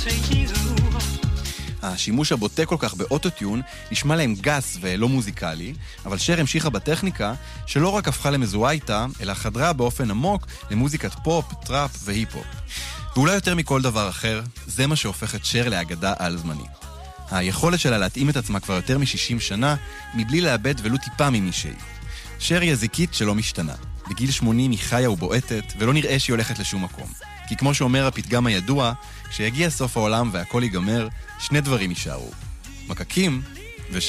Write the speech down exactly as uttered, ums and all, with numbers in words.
השימוש הבוטה כל כך באוטוטיון נשמע להם גס ולא מוזיקלי, אבל שר המשיכה בטכניקה שלא רק הפכה למזוהה איתה, אלא חדרה באופן עמוק למוזיקת פופ, טראפ והיפ-הופ. ואולי יותר מכל דבר אחר, זה מה שהופך את שר לאגדה על זמנית. היכולת שלה להתאים את עצמה כבר יותר מ-שישים שנה, מבלי לאבד ולו טיפה ממישהי. שר היא הזיקית שלא משתנה. בגיל שמונים היא חיה ובועטת, ולא נראה שהיא הולכת לשום מקום. כי כמו שאומר הפתגם הידוע, כשיגיע סוף העולם והכל ייגמר, שני דברים יישארו. מקקים